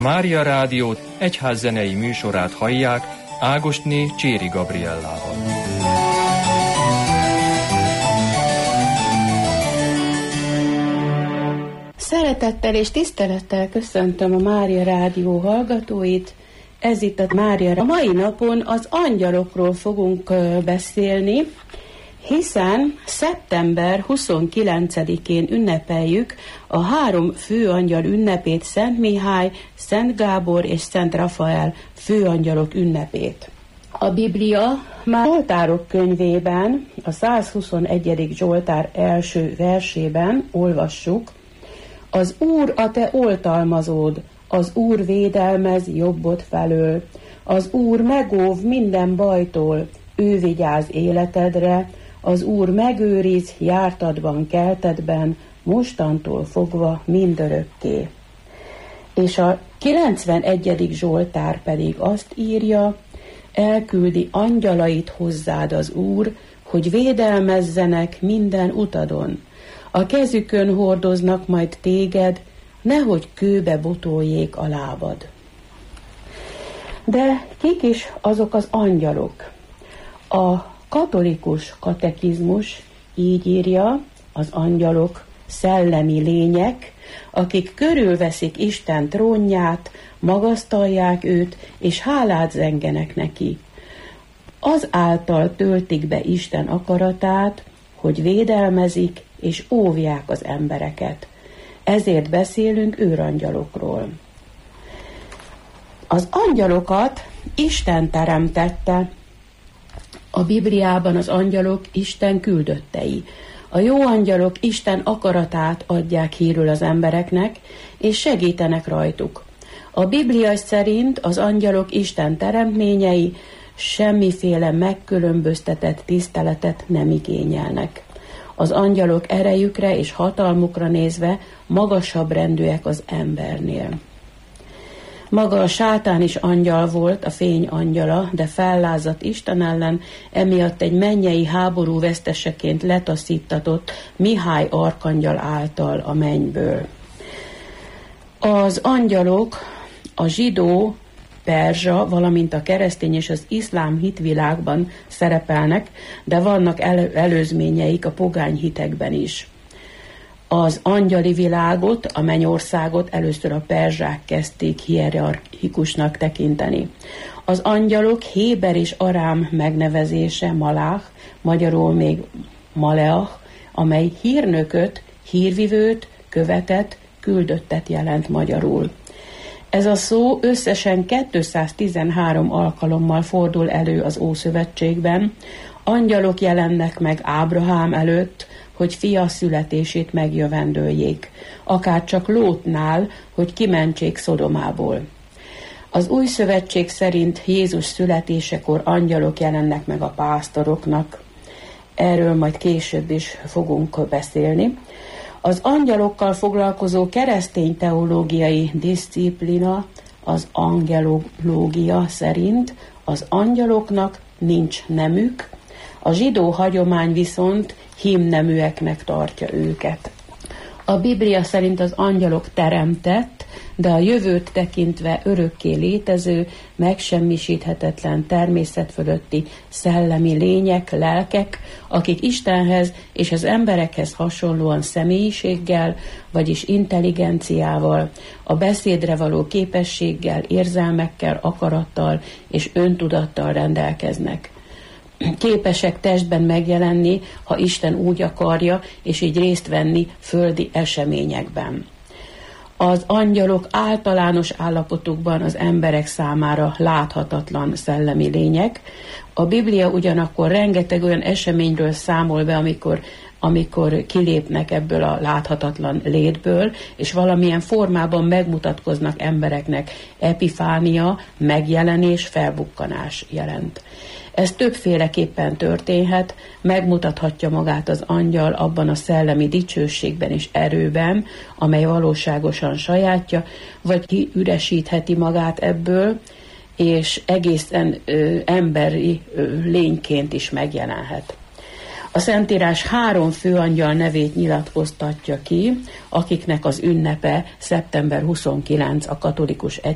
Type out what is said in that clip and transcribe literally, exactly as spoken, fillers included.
Mária Rádió egyházzenei műsorát hallják Ágosné Cséri Gabriellával. Szeretettel és tisztelettel köszöntöm a Mária Rádió hallgatóit. Ez itt a Mária. A mai napon az angyalokról fogunk beszélni, hiszen szeptember huszonkilencedikén ünnepeljük a három főangyal ünnepét, Szent Mihály, Szent Gábor és Szent Rafael főangyalok ünnepét. A Biblia már Zsoltárok könyvében, a százhuszonegyedik Zsoltár első versében olvassuk: az Úr a te oltalmazód, az Úr védelmez jobbod felől, az Úr megóv minden bajtól, ő vigyáz életedre, az Úr megőriz jártadban, keltedben, mostantól fogva mindörökké. És a kilencvenegyedik Zsoltár pedig azt írja: elküldi angyalait hozzád az Úr, hogy védelmezzenek minden utadon. A kezükön hordoznak majd téged, nehogy kőbe botoljék a lábad. De kik is azok az angyalok? A katolikus katekizmus így írja: az angyalok szellemi lények, akik körülveszik Isten trónját, magasztalják őt, és hálát zengenek neki. Azáltal töltik be Isten akaratát, hogy védelmezik és óvják az embereket. Ezért beszélünk őrangyalokról. Az angyalokat Isten teremtette. A Bibliában az angyalok Isten küldöttei. A jó angyalok Isten akaratát adják hírül az embereknek, és segítenek rajtuk. A Biblia szerint az angyalok Isten teremtményei, semmiféle megkülönböztetett tiszteletet nem igényelnek. Az angyalok erejükre és hatalmukra nézve magasabb rendűek az embernél. Maga a sátán is angyal volt, a fény angyala, de fellázadt Isten ellen, emiatt egy mennyei háború veszteseként letaszítatott Mihály arkangyal által a mennyből. Az angyalok a zsidó, perzsa, valamint a keresztény és az iszlám hitvilágban szerepelnek, de vannak el- előzményeik a pogány hitekben is. Az angyali világot, a mennyországot először a perzsák kezdték hierarchikusnak tekinteni. Az angyalok héber és arám megnevezése Malach, magyarul még Maleach, amely hírnököt, hírvivőt, követet, küldöttet jelent magyarul. Ez a szó összesen kétszáztizenhárom alkalommal fordul elő az Ószövetségben. Angyalok jelennek meg Ábrahám előtt, hogy fia születését megjövendöljék, akár csak Lótnál, hogy kimentsék Szodomából. Az Új Szövetség szerint Jézus születésekor angyalok jelennek meg a pásztoroknak. Erről majd később is fogunk beszélni. Az angyalokkal foglalkozó keresztény teológiai diszciplina, az angelológia szerint az angyaloknak nincs nemük, a zsidó hagyomány viszont hímneműeknek tartja őket. A Biblia szerint az angyalok teremtett, de a jövőt tekintve örökké létező, megsemmisíthetetlen természet fölötti szellemi lények, lelkek, akik Istenhez és az emberekhez hasonlóan személyiséggel, vagyis intelligenciával, a beszédre való képességgel, érzelmekkel, akarattal és öntudattal rendelkeznek. Képesek testben megjelenni, ha Isten úgy akarja, és így részt venni földi eseményekben. Az angyalok általános állapotukban az emberek számára láthatatlan szellemi lények. A Biblia ugyanakkor rengeteg olyan eseményről számol be, amikor, amikor kilépnek ebből a láthatatlan létből, és valamilyen formában megmutatkoznak embereknek. Epifánia, megjelenés, felbukkanás jelent. Ez többféleképpen történhet, megmutathatja magát az angyal abban a szellemi dicsőségben és erőben, amely valóságosan sajátja, vagy kiüresítheti magát ebből, és egészen ö, emberi ö, lényként is megjelenhet. A Szentírás három főangyal nevét nyilatkoztatja ki, akiknek az ünnepe szeptember huszonkilencedike a katolikus